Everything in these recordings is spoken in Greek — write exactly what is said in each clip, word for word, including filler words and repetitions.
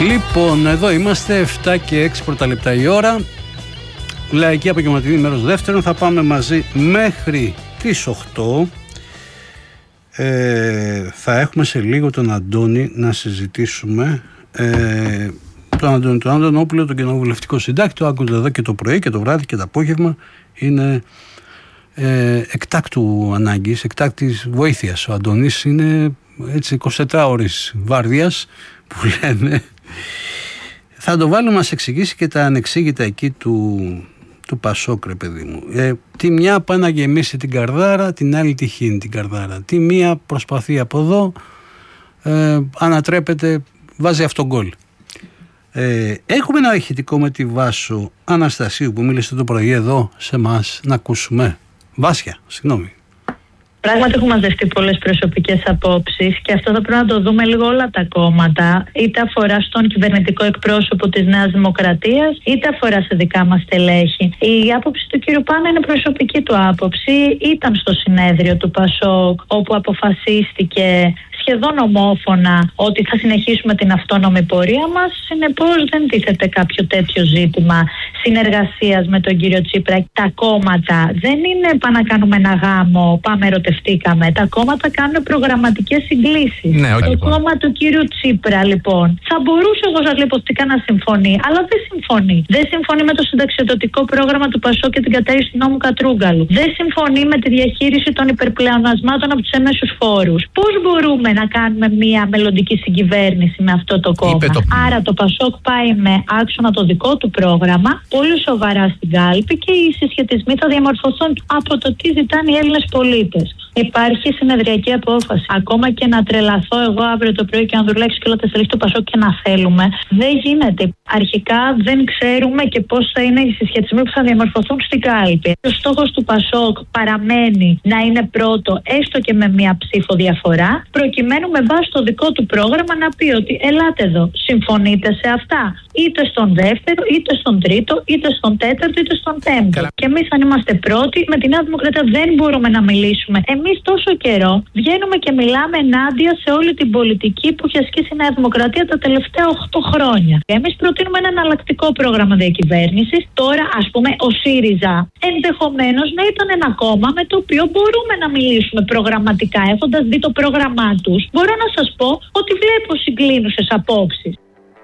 Λοιπόν, εδώ είμαστε, εφτά και έξι πρώτα λεπτά η ώρα. Λαϊκή Απογευματινή, μέρος δεύτερον. Θα πάμε μαζί μέχρι τις οκτώ. Ε, θα έχουμε σε λίγο τον Αντώνη να συζητήσουμε. Ε, τον Αντώνη τον Αντωνόπουλο, τον κοινοβουλευτικό συντάκτη. Το άκουγα εδώ και το πρωί και το βράδυ και το απόγευμα. Είναι ε, εκτάκτου ανάγκης, εκτάκτης βοήθειας. Ο Αντώνης είναι έτσι εικοσιτετράωρης βάρδιας που λένε. Θα το βάλουμε να μας εξηγήσει και τα ανεξήγητα εκεί του, του Πασόκ, ρε παιδί μου. Ε, τη μια πάει να γεμίσει την καρδάρα, την άλλη τη χύνει την καρδάρα. Τη μία προσπαθεί από εδώ, ε, ανατρέπεται, βάζει αυτόν γκολ. Ε, έχουμε ένα ηχητικό με τη Βάσο Αναστασίου που μίλησε το πρωί εδώ σε εμάς να ακούσουμε. Βάσια, συγγνώμη. Πράγματι έχουν μαζευτεί πολλές προσωπικές απόψεις και αυτό θα πρέπει να το δούμε λίγο όλα τα κόμματα, είτε αφορά στον κυβερνητικό εκπρόσωπο της Νέας Δημοκρατίας, είτε αφορά σε δικά μας στελέχη. Η άποψη του κ. Πάνα είναι προσωπική του άποψη. Ήταν στο συνέδριο του Πασόκ όπου αποφασίστηκε σχεδόν ομόφωνα ότι θα συνεχίσουμε την αυτόνομη πορεία μας. Συνεπώς δεν τίθεται κάποιο τέτοιο ζήτημα συνεργασίας με τον κύριο Τσίπρα. Τα κόμματα δεν είναι πάμε να κάνουμε ένα γάμο, πάμε ερωτευτήκαμε. Τα κόμματα κάνουν προγραμματικές συγκλήσεις. Ναι, το λοιπόν. κόμμα του κύριου Τσίπρα λοιπόν θα μπορούσε, εγώ σας λέω υποστικά, να συμφωνεί, αλλά δεν συμφωνεί. Δεν συμφωνεί με το συνταξιοδοτικό πρόγραμμα του Πασόκ και την κατάργηση του νόμου Κατρούγκαλου. Δεν συμφωνεί με τη διαχείριση των υπερπλεονασμάτων από τους έμεσους φόρους. Πώς μπορούμε να κάνουμε μια μελλοντική συγκυβέρνηση με αυτό το κόμμα? Το... Άρα το Πασόκ πάει με άξονα το δικό του πρόγραμμα, πολύ σοβαρά στην κάλπη και οι συσχετισμοί θα διαμορφωθούν από το τι ζητάνε οι Έλληνες πολίτες. Υπάρχει συνεδριακή απόφαση. Ακόμα και να τρελαθώ εγώ αύριο το πρωί και να δουλέψω και όλα τα στελέχη του Πασόκ και να θέλουμε, δεν γίνεται. Αρχικά δεν ξέρουμε και πώς θα είναι οι συσχετισμοί που θα διαμορφωθούν στην κάλπη. Ο στόχος του Πασόκ παραμένει να είναι πρώτο, έστω και με μία ψήφο διαφορά, προκειμένου με βάση το δικό του πρόγραμμα να πει ότι ελάτε εδώ, συμφωνείτε σε αυτά. Είτε στον δεύτερο, είτε στον τρίτο, είτε στον τέταρτο, είτε στον πέμπτο. Καλά. Και εμείς, αν είμαστε πρώτοι, με τη Νέα Δημοκρατία δεν μπορούμε να μιλήσουμε. Εμείς τόσο καιρό βγαίνουμε και μιλάμε ενάντια σε όλη την πολιτική που έχει ασκήσει η Νέα Δημοκρατία τα τελευταία οκτώ χρόνια. Εμείς προτείνουμε ένα εναλλακτικό πρόγραμμα διακυβέρνησης. Τώρα, ας πούμε, ο ΣΥΡΙΖΑ ενδεχομένως να ήταν ένα κόμμα με το οποίο μπορούμε να μιλήσουμε προγραμματικά, έχοντας δει το πρόγραμμά τους. Μπορώ να σας πω ότι βλέπω συγκλίνουσες απόψεις.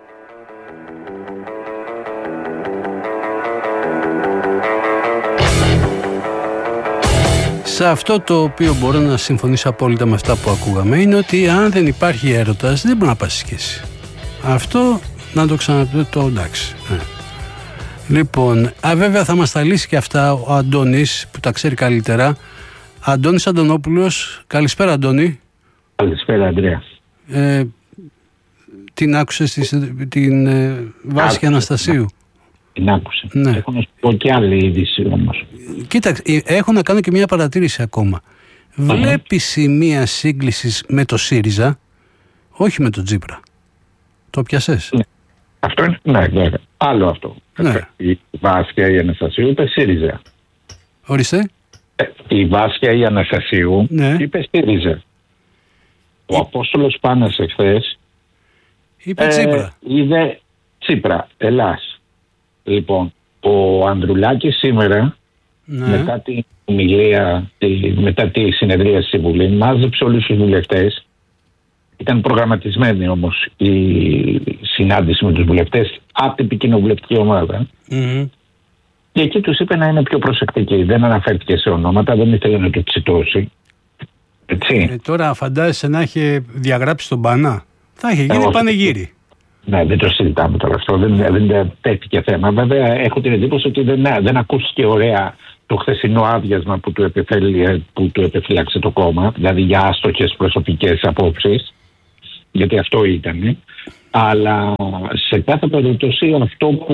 Σε αυτό το οποίο μπορώ να συμφωνήσω απόλυτα με αυτά που ακούγαμε είναι ότι αν δεν υπάρχει έρωτας δεν μπορεί να πάει σχέση. Αυτό να το ξαναπώ, το εντάξει. Ναι. Λοιπόν, α, βέβαια θα μας τα λύσει και αυτά ο Αντώνης που τα ξέρει καλύτερα. Αντώνης Αντωνόπουλος, καλησπέρα Αντώνη. Καλησπέρα Ανδρέα. Ε, την άκουσες την ε, Βάση Αναστασίου? Την άκουσα. Ναι. Έχω να σου πω και άλλη είδηση όμως. Κοίταξε, έχω να κάνω και μια παρατήρηση ακόμα. Βλέπεις σημεία σύγκλησης με το ΣΥΡΙΖΑ, όχι με τον Τσίπρα. Το πιασες? Ναι. Αυτό είναι, ναι, βέβαια. Άλλο αυτό. Ναι. Η Βάσια η Αναστασίου είπε ΣΥΡΙΖΑ. Ορίστε. Ε, η Βάσια η Αναστασίου ναι. είπε ΣΥΡΙΖΑ. Ο ε... Απόστολος Πάνας εχθές είπε ε, Τσίπρα. Είδε Τσίπρα, Ελλάς. Λοιπόν, ο Ανδρουλάκης σήμερα, ναι. μετά την ομιλία, τη, μετά τη συνεδρία στη Βουλή, μάζεψε όλους τους βουλευτές. Ήταν προγραμματισμένη όμως η συνάντηση με τους βουλευτές από την κοινοβουλευτική ομάδα. Mm-hmm. Και εκεί τους είπε να είναι πιο προσεκτικοί. Δεν αναφέρθηκε σε ονόματα, δεν ήθελε να το τσιτώσει. Έτσι. Ε, τώρα φαντάζεσαι να είχε διαγράψει τον Πανά. Θα είχε γίνει πανηγύρι. Ναι, δεν το συζητάμε τώρα αυτό. Δεν, δεν τέθηκε θέμα. Βέβαια, έχω την εντύπωση ότι δεν, δεν ακούστηκε ωραία το χθεσινό άδειασμα που του, επιφέλει, που του επιφύλαξε το κόμμα, δηλαδή για άστοχες προσωπικές απόψεις, γιατί αυτό ήταν. Αλλά σε κάθε περίπτωση αυτό που,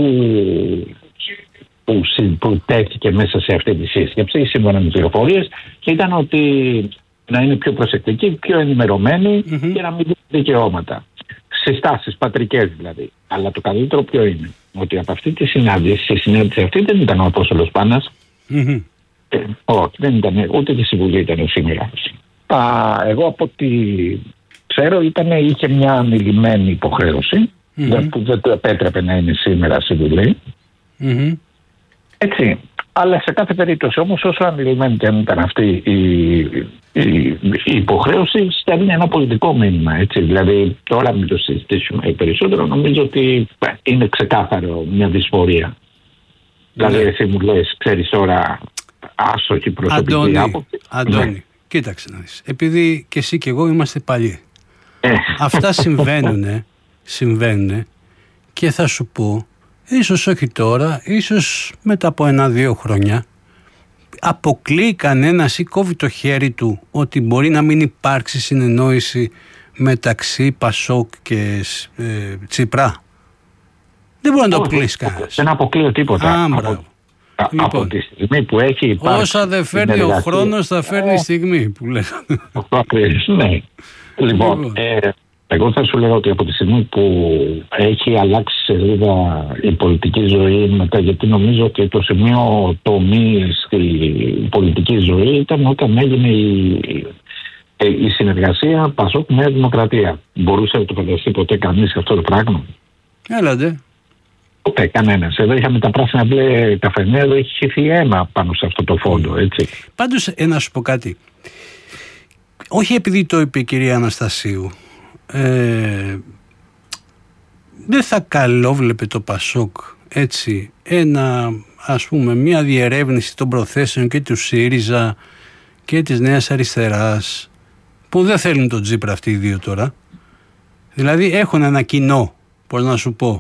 που, που τέθηκε μέσα σε αυτή τη σύσκεψη, σύμφωνα με πληροφορίες, ήταν ότι να είναι πιο προσεκτικοί, πιο ενημερωμένοι mm-hmm. και να μην δίνουν δικαιώματα. Συστάσεις πατρικές δηλαδή. Αλλά το καλύτερο ποιο είναι? Ότι από αυτή τη συνάντηση, η συνάντηση αυτή δεν ήταν ο Απόστολος Πάνας. Mm-hmm. Ε, όχι, δεν ήταν, ούτε και στη Βουλή ήταν σήμερα. Α, εγώ από ό,τι ξέρω ήταν, είχε μια ανηλυμένη υποχρέωση mm-hmm. που δεν το επέτρεπε να είναι σήμερα στη Βουλή. Mm-hmm. Έτσι. Αλλά σε κάθε περίπτωση όμως, όσο ανηλυμένη και αν ήταν αυτή η, η, η υποχρέωση, στέλνει ένα πολιτικό μήνυμα. Έτσι. Δηλαδή, τώρα μην το συζητήσουμε περισσότερο, νομίζω ότι είναι ξεκάθαρο μια δυσφορία. Mm-hmm. Δηλαδή, εσύ μου λες, ξέρεις τώρα, άστοχη προσωπική Αντώνη, άποψη. Αντώνη, ναι. Κοίταξε να δεις. Επειδή και εσύ και εγώ είμαστε παλιοί. Ε. Αυτά συμβαίνουνε, συμβαίνουνε και θα σου πω, ίσως όχι τώρα, ίσως μετά από ένα-δύο χρόνια, αποκλείει κανένας ή κόβει το χέρι του ότι μπορεί να μην υπάρξει συνεννόηση μεταξύ Πασόκ και ε, Τσίπρα. Δεν μπορεί να το αποκλείσει κανένας. Δεν αποκλείω τίποτα. Α, από, α, λοιπόν, από τη στιγμή που έχει υπάρξει. Όσα δεν φέρνει ο χρόνος θα φέρνει η στιγμή που λέγανε. Ναι. Λοιπόν, λοιπόν. Ε, εγώ θα σου λέω ότι από τη στιγμή που έχει αλλάξει σελίδα η πολιτική ζωή μετά, γιατί νομίζω ότι το σημείο τομή στη πολιτική ζωή ήταν όταν έγινε η, η συνεργασία Πασόκ Νέα Δημοκρατία. Μπορούσε να το φανταστεί ποτέ κανείς αυτό το πράγμα? Έλατε. Ποτέ κανένας. Εδώ είχαμε τα πράσινα μπλε καφενέ, εδώ έχει χυθεί αίμα πάνω σε αυτό το φόντο, έτσι. Πάντως, ε, να σου πω κάτι. Όχι επειδή το είπε η κυρία Αναστασίου. Ε, δεν θα καλόβλεπε το Πασόκ έτσι ένα, ας πούμε, μια διερεύνηση των προθέσεων και του ΣΥΡΙΖΑ και της Νέας Αριστεράς, που δεν θέλουν τον Τσίπρα αυτοί οι δύο τώρα. Δηλαδή έχουν ένα κοινό, πώς να σου πω,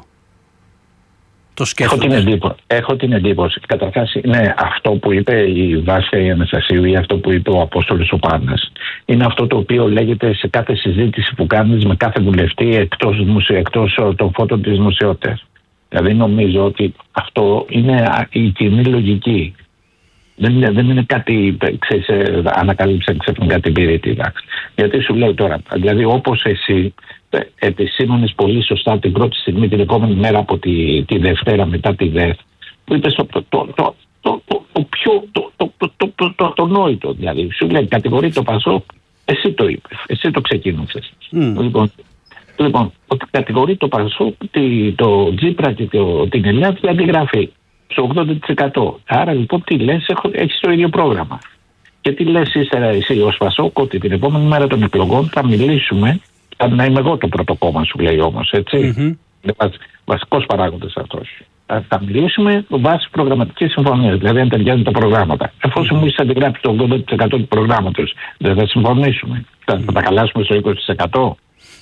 το σκέφτονται. Έχω την εντύπωση. Έχω την εντύπωση. Καταρχάς, είναι αυτό που είπε η Βάσια Αναστασίου ή αυτό που είπε ο Απόστολος ο Πάνας. Είναι αυτό το οποίο λέγεται σε κάθε συζήτηση που κάνεις με κάθε βουλευτή εκτός, εκτός των φώτων της δημοσιότητας. Δηλαδή, νομίζω ότι αυτό είναι η κοινή λογική. Δεν είναι, δεν είναι κάτι, ξέρεις, ανακαλύψε ξαφνικά την πυρίτιδα. Γιατί σου λέει τώρα, δηλαδή όπως εσύ επισήμανες πολύ σωστά την πρώτη στιγμή, την επόμενη μέρα από τη, τη Δευτέρα μετά τη ΔΕΘ, που είπες το, το, το, το, το, το, το πιο το, το, το, το, το, το, το νόητο, δηλαδή. Σου λέει, κατηγορεί το Πασόκ, εσύ το είπες, εσύ το ξεκίνησες. Mm. Λοιπόν, λοιπόν, ότι κατηγορεί το Πασόκ, το Τσίπρα και το, την Ελλάδα, την αντιγραφή στο ογδόντα τοις εκατό. Άρα λοιπόν τι λες, έχεις το ίδιο πρόγραμμα. Και τι λες ύστερα εσύ ως Πασόκ, ότι την επόμενη μέρα των εκλογών θα μιλήσουμε, θα να είμαι εγώ το πρώτο κόμμα, σου λέει όμως, έτσι. Mm-hmm. Είναι βασικός παράγοντας αυτός. Θα μιλήσουμε βάσει προγραμματικής συμφωνίας, δηλαδή αν ταιριάζουν τα προγράμματα. Εφόσον μου είσαι αντιγράψει το ογδόντα τοις εκατό του προγράμματος, δεν θα συμφωνήσουμε. Θα, θα τα χαλάσουμε στο είκοσι τοις εκατό.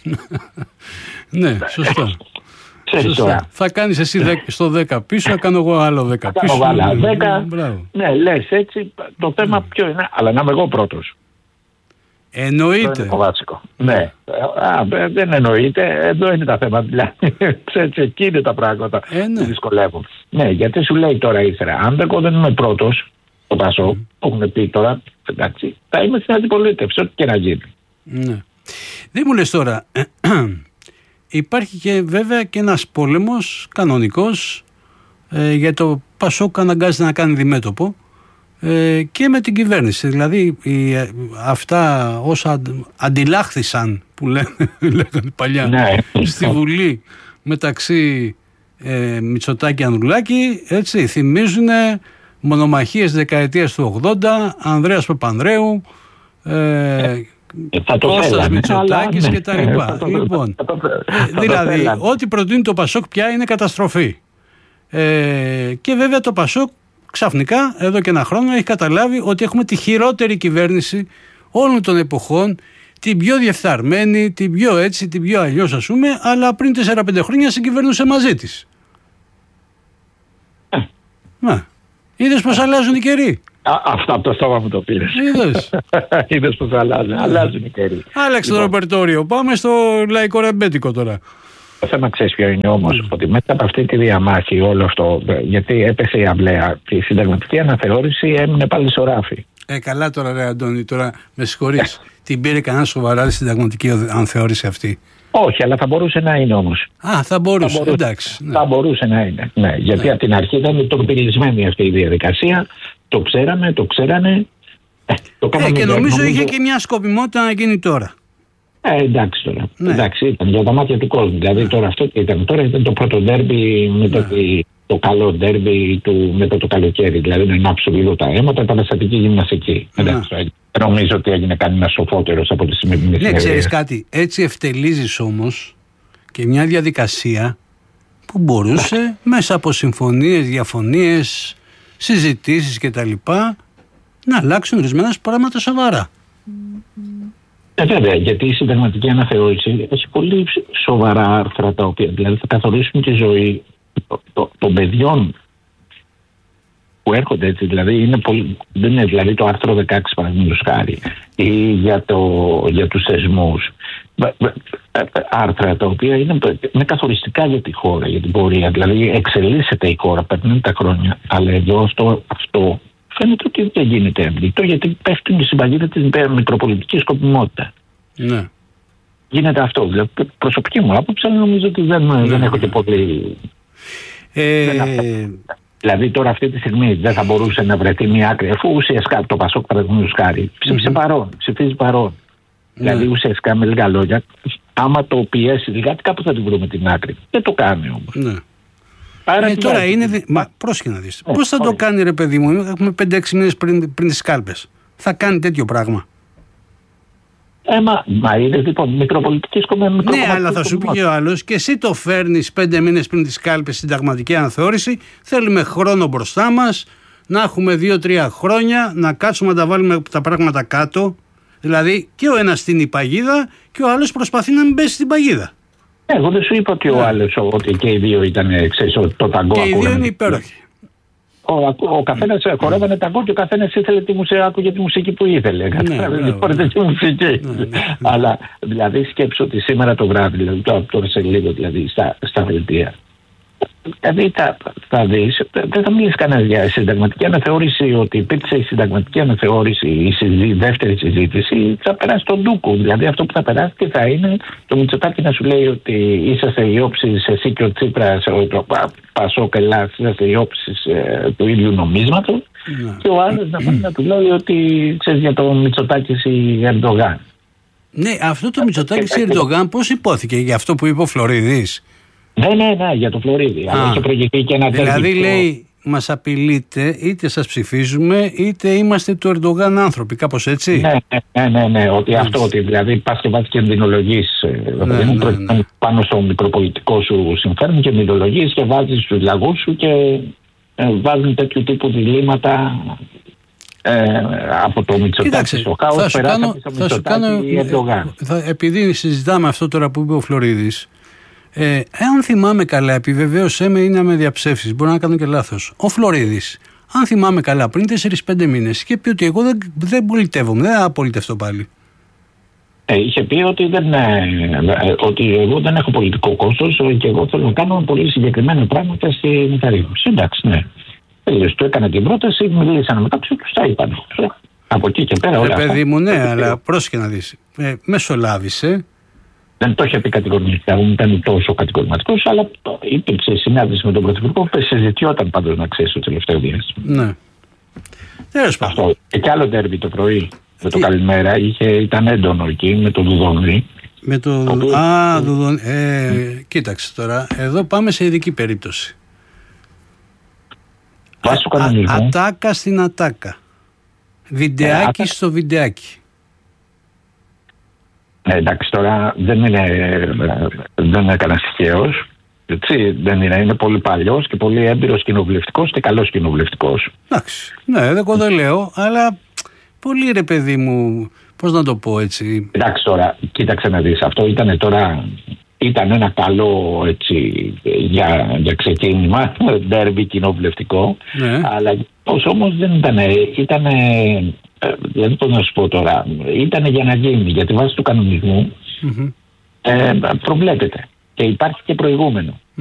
Ναι, σωστό. Σωστά. Θα κάνεις εσύ στο δέκα πίσω, θα κάνω εγώ άλλο δέκα πίσω. Θα κάνω άλλο δέκα. Ναι, λες έτσι, το θέμα ποιο είναι, αλλά να είμαι εγώ πρώτος. Εννοείται. Το βασικό. Ναι. Α, δεν εννοείται. Εδώ είναι τα θέματα. Δηλαδή, ξέρεις, εκεί είναι τα πράγματα ε, ναι. που δυσκολεύουν. Ναι, γιατί σου λέει τώρα ύστερα, αν εγώ δεν είμαι πρώτος, το Πασόκ, mm. που έχουν πει τώρα, εντάξει, θα είμαι στην αντιπολίτευση, ό,τι και να γίνει. Ναι. Δεν μου λες τώρα, υπάρχει και βέβαια και ένας πόλεμος κανονικός ε, για το Πασόκ αναγκάζεται να κάνει διμέτωπο ε, και με την κυβέρνηση. Δηλαδή η, αυτά όσα αντιλάχθησαν που λένε, λέγανε παλιά ναι. στη Βουλή μεταξύ ε, Μητσοτάκη και Ανδρουλάκη, έτσι, θυμίζουν μονομαχίες δεκαετίας του ογδόντα, Ανδρέας Παπανδρέου, ε, θα το Κώστας Μητσοτάκης ναι. και τα λοιπά. Λοιπόν, δηλαδή, ό,τι προτείνει το Πασόκ πια είναι καταστροφή. Ε, και βέβαια το Πασόκ ξαφνικά, εδώ και ένα χρόνο, έχει καταλάβει ότι έχουμε τη χειρότερη κυβέρνηση όλων των εποχών, την πιο διεφθαρμένη, την πιο έτσι, την πιο αλλιώς, ας πούμε, αλλά πριν τέσσερα πέντε χρόνια συγκυβερνούσε μαζί της. Ε. Να, είδες πως αλλάζουν οι καιροί. Α, αυτά από το στόμα μου το πήρες. Είδες. Είδες πως αλλάζουν. Αλλάζουν οι καιροί. Άλλαξε λοιπόν το ρεπερτόριο. Πάμε στο λαϊκό ρεμπέτικο τώρα. Το θέμα ξέρεις ποιο είναι όμως, mm. ότι μέσα από αυτή τη διαμάχη όλο αυτό, γιατί έπεσε η αμπλέα, η συνταγματική αναθεώρηση έμεινε πάλι στο ράφι. Ε, καλά τώρα ρε Αντώνη, τώρα με συγχωρείς. Την πήρε κανένα σοβαρά τη συνταγματική αναθεώρηση αυτή? Όχι, αλλά θα μπορούσε να είναι όμως. Α, θα μπορούσε, θα μπορούσε εντάξει. Ναι. Θα μπορούσε να είναι, ναι. Γιατί ναι. από την αρχή ήταν τορπιλισμένη αυτή η διαδικασία. Το ξέραμε, το ξέρανε. Ε, το ε, και νομίζω είχε και μια σκοπιμότητα να γίνει τώρα. Ε, εντάξει τώρα. Ναι. Εντάξει, ήταν για τα μάτια του κόσμου. Δηλαδή τώρα αυτό τι ήταν. Τώρα ήταν το πρώτο ντέρμπι μετά ναι. το καλό ντέρμπι του μετά το καλοκαίρι. Δηλαδή να ανάψουν λίγο τα αίματα, τα μεσατική γυμναστική. Ναι. Εντάξει, νομίζω ότι έγινε κανένα σοφότερος από τη σημερινή ναι, συνεδρία. Ξέρεις κάτι, έτσι ευτελίζεις όμως και μια διαδικασία που μπορούσε μέσα από συμφωνίες, διαφωνίες, συζητήσεις κτλ. Να αλλάξουν ορισμένα πράγματα σοβαρά. Ε, βέβαια, γιατί η συνταγματική αναθεώρηση έχει πολύ σοβαρά άρθρα τα οποία δηλαδή θα καθορίσουν τη ζωή των παιδιών που έρχονται έτσι. Δηλαδή, είναι πολύ, δεν είναι δηλαδή το άρθρο δεκαέξι παραδείγματος χάρη ή για, το, για τους θεσμούς. Άρθρα τα οποία είναι, είναι καθοριστικά για τη χώρα, για την πορεία. Δηλαδή, εξελίσσεται η χώρα, περνούν τα χρόνια. Αλλά εδώ αυτό, αυτό φαίνεται ότι δεν γίνεται εμπλήκτο, γιατί πέφτουν οι συμπαγίδες της μικροπολιτικής σκοπιμότητα. Ναι. Γίνεται αυτό. Δηλαδή, προσωπική μου άποψη, νομίζω ότι δεν, ναι, δεν έχω και πολύ. Ε... Δεν δηλαδή, τώρα αυτή τη στιγμή δεν θα μπορούσε να βρεθεί μια άκρη, αφού ουσιαστικά το Πασόκ παραδείγματος χάρη ψήφισε mm-hmm. παρόν, ψηφίζει παρόν. Ναι. Δηλαδή, ουσιαστικά με λίγα λόγια, άμα το πιέσει λιγάκι, κάπου θα την βρούμε την άκρη. Δεν το κάνει όμως. Ναι. Άρα ε, τώρα είναι. Δι... Μα πρόσεχε να δεις. Ε, Πώς θα όχι. το κάνει, ρε παιδί μου, έχουμε πέντε έξι μήνες πριν, πριν τις κάλπες. Θα κάνει τέτοιο πράγμα. Ε, μα, μα είναι λοιπόν μικροπολιτική σκοπιμότητα. Ναι, αλλά θα σου πει και ο άλλος, και εσύ το φέρνεις πέντε μήνες πριν τις κάλπες συνταγματική αναθεώρηση. Θέλουμε χρόνο μπροστά μας, να έχουμε δύο-τρία χρόνια, να κάτσουμε να τα βάλουμε τα πράγματα κάτω. Δηλαδή και ο ένας στην παγίδα και ο άλλος προσπαθεί να μην πέσει στην παγίδα. Εγώ δεν σου είπα ότι ο άλλος, ότι και οι δύο ήταν, ξέρεις, το ταγκό. Και οι δύο είναι υπέροχοι. Ο, ο καθένας χορεύανε ταγκό και ο καθένας ήθελε τη μουσική, άκουγε τη μουσική που ήθελε. Κατάλαβε τη μουσική. Αλλά δηλαδή σκέψω ότι σήμερα το βράδυ, δηλαδή τώρα σε λίγο δηλαδή στα, στα δελτία. Δηλαδή θα, θα δεις, δεν θα μιλήσει κανένα για συνταγματική αναθεώρηση, ότι υπήρξε η συνταγματική αναθεώρηση, η συζή, δεύτερη συζήτηση, θα περάσει στον ντούκου. Δηλαδή αυτό που θα περάσει και θα είναι το Μητσοτάκη να σου λέει ότι είσαστε οι όψεις, εσύ και ο Τσίπρας, το Πασόκ Ελλάς, είσαστε οι όψεις ε, του ίδιου νομίσματος, yeah. και ο άλλος να πάει να του λέει ότι ξέρεις για το Μητσοτάκη ή Ερντογάν. Ναι, αυτό το Μητσοτάκη ή Ερντογάν πώς υπόθηκε για αυτό που είπε ο Φλωρίδης? Ναι, ναι, ναι, για το Φλωρίδη. Αλλά είχε προηγηθεί και ένα τέτοιο. Δηλαδή λέει, μας απειλείτε, είτε σας ψηφίζουμε, είτε είμαστε του Ερντογάν άνθρωποι, κάπως έτσι. Ναι, ναι, ναι, ναι, ότι αυτό, ότι δηλαδή πας και βάζεις κινδυνολογείς ναι, ναι, ναι, ναι. πάνω στο μικροπολιτικό σου συμφέρον, κινδυνολογείς και βάζεις τους λαγούς σου και ε, βάζουν τέτοιου τύπου διλήμματα ε, από το Μητσοτάκη στο χάος, περάσαμε στο Μητσοτάκη ή Ερντογάν. Επειδή συζητάμε αυτό τώρα που είπε ο Φλωρίδης, Ε, εάν θυμάμαι καλά, επιβεβαίωσέ με ή να με διαψεύσεις, μπορεί να κάνω και λάθος. Ο Φλωρίδης, αν θυμάμαι καλά, πριν τέσσερα πέντε μήνες, είχε πει ότι εγώ δεν, δεν πολιτεύομαι, δεν απολυτευτώ πάλι. Ε, είχε πει ότι, δεν, ε, ότι εγώ δεν έχω πολιτικό κόστος και εγώ θέλω να κάνω πολύ συγκεκριμένα πράγματα στη μεταρρύθμιση. Εντάξει, ναι. Τέλος, του έκανε την πρόταση, μιλήσανε μεταξύ τους, τα είπαν. Από εκεί και πέρα όλα. Ε, παιδί μου, ναι, αλλά πρόσεχε να δεις. Ε, μεσολάβησε. Δεν το είχε πει κατηγορηματικά, δεν ήταν τόσο κατηγορηματικό, αλλά υπήρξε συνάντηση με τον Πρωθυπουργό που συζητιόταν πάντως, να ξέρει, το τελευταίο διάστημα. Ναι. Αυτό. Και κι άλλο ντέρμπι το πρωί με το Καλημέρα είχε, ήταν έντονο εκεί με το Δουδόνι. Με το. το... Α, το... Δουδόνι. Ε, mm. Κοίταξε τώρα, εδώ πάμε σε ειδική περίπτωση. Βάσει του κανονισμού. Ατάκα στην ατάκα. Βιντεάκι ε, στο βιντεάκι. Ε, εντάξει, τώρα δεν είναι, δεν είναι κανένα τυχαίος. Δεν είναι, είναι πολύ παλιός και πολύ έμπειρος κοινοβουλευτικός και καλός κοινοβουλευτικός. Εντάξει, ναι, εγώ δεν λέω, αλλά πολύ ρε παιδί μου, πώς να το πω έτσι. Εντάξει τώρα, κοίταξε να δεις, αυτό ήταν τώρα, ήταν ένα καλό έτσι για, για ξεκίνημα, ντέρμπι κοινοβουλευτικό, ναι. Αλλά όσο όμως δεν ήταν, ήταν. Δηλαδή πώς να σου πω τώρα, ήταν για να γίνει, γιατί βάσει του κανονισμού mm-hmm. ε, προβλέπεται και υπάρχει και προηγούμενο.